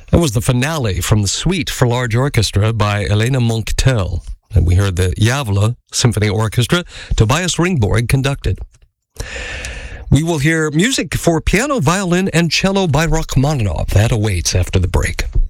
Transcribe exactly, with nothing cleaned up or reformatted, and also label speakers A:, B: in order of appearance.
A: That was the finale from the Suite for Large Orchestra by Elena Monctel. And we heard the Javla Symphony Orchestra, Tobias Ringborg conducted. We will hear music for piano, violin, and cello by Rachmaninoff. That awaits after the break.